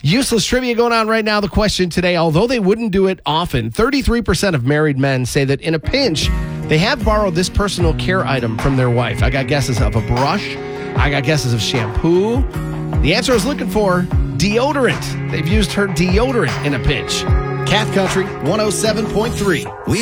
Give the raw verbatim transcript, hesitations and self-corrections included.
Useless trivia going on right now. The question today, although they wouldn't do it often, thirty-three percent of married men say that in a pinch, they have borrowed this personal care item from their wife. I got guesses of a brush. I got guesses of shampoo. The answer I was looking for, deodorant. They've used her deodorant in a pinch. Cath Country one oh seven point three. We